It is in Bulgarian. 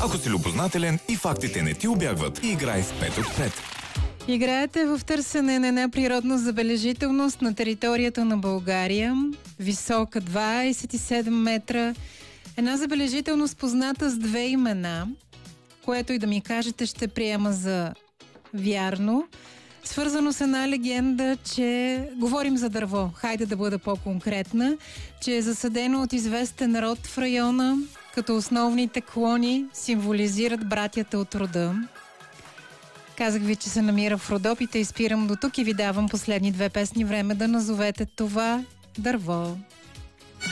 Ако си любознателен и фактите не ти убягват, играй в 5 от 5. Играете в търсене на една природна забележителност на територията на България. Висока 27 метра. Една забележителност позната с 2 имена, което и да ми кажете ще приема за вярно. Свързано с една легенда, че говорим за дърво. Хайде да бъда по-конкретна, че е засадено от известен род в района, като основните клони символизират братята от рода. Казах ви, че се намира в Родопите и спирам до тук и ви давам последни 2 песни време да назовете това дърво.